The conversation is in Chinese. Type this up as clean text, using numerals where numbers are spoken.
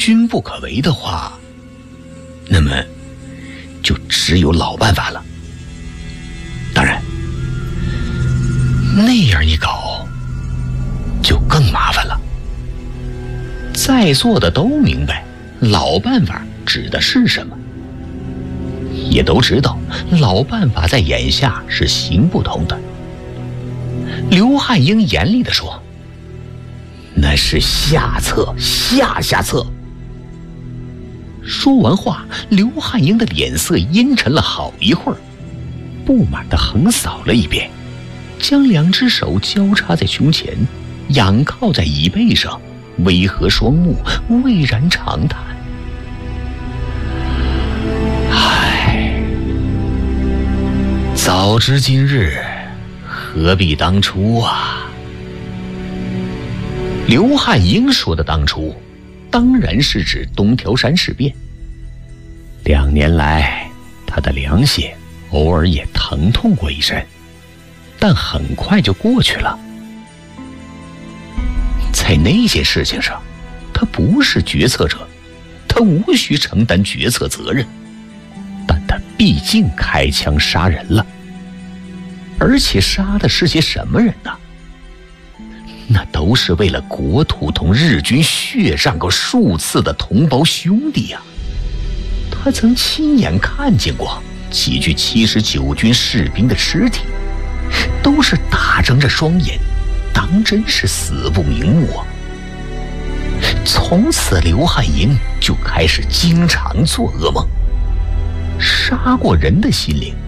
君不可为的话，那么就只有老办法了。当然，那样一搞就更麻烦了。在座的都明白老办法指的是什么，也都知道老办法在眼下是行不通的。刘汉英严厉地说，那是下策，下策。说完话，刘汉英的脸色阴沉了好一会儿，不满地横扫了一遍，将两只手交叉在胸前，仰靠在椅背上，微合双目，蔚然长叹。唉，早知今日，何必当初啊！刘汉英说的当初，当然是指东条山事变。2年来，他的良心偶尔也疼痛过一阵，但很快就过去了。在那件事情上，他不是决策者，他无需承担决策责任，但他毕竟开枪杀人了，而且杀的是些什么人呢？那都是为了国土同日军血战过数次的同胞兄弟呀！他曾亲眼看见过几具79军士兵的尸体，都是大睁着双眼，当真是死不瞑目啊！从此刘汉英就开始经常做噩梦，杀过人的心灵